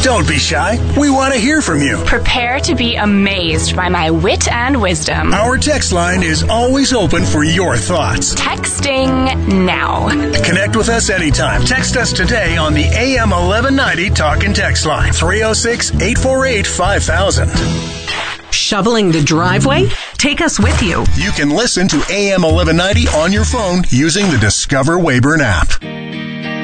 Don't be shy. We want to hear from you. Prepare to be amazed by my wit and wisdom. Our text line is always open for your thoughts. Texting now. Connect with us anytime. Text us today on the AM 1190 Talk and Text line. 306-848-5000. Shoveling the driveway? Take us with you. You can listen to AM 1190 on your phone using the Discover Weyburn app.